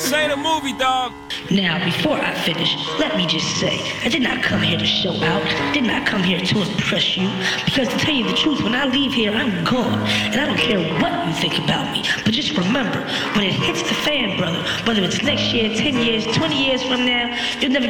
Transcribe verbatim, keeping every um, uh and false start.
This ain't a movie, dog. Now, before I finish, let me just say, I did not come here to show out, did not come here to impress you, because to tell you the truth, when I leave here, I'm gone, and I don't care what you think about me, but just remember, when it hits the fan, brother, whether it's next year, ten years, twenty years from now, you'll never